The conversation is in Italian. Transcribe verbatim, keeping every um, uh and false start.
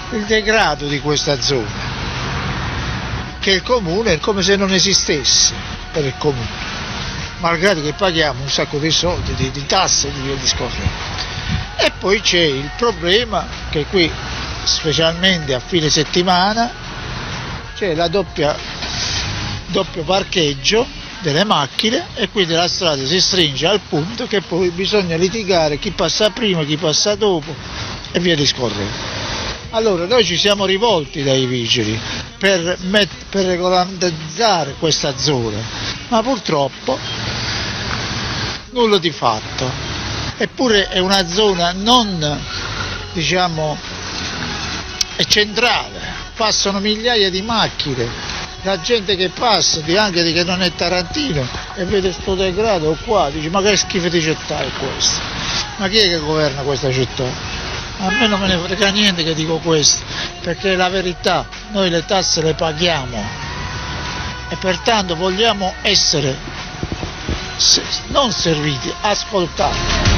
il degrado di questa zona, che il comune è come se non esistesse per il comune, malgrado che paghiamo un sacco di soldi, di, di tasse e di via discorrendo. E poi c'è il problema che qui, specialmente a fine settimana, c'è la doppia, doppio parcheggio delle macchine e quindi la strada si stringe al punto che poi bisogna litigare chi passa prima, chi passa dopo e via discorrendo. Allora noi ci siamo rivolti dai vigili per, met- per regolarizzare questa zona, ma purtroppo nulla di fatto. Eppure è una zona non, diciamo, è centrale, passano migliaia di macchine, la gente che passa, anche di che non è tarantino, e vede sto degrado qua, dice ma che schifo di città è questa? Ma chi è che governa questa città? A me non me ne frega niente che dico questo, perché è la verità, noi le tasse le paghiamo e pertanto vogliamo essere non serviti, ascoltati.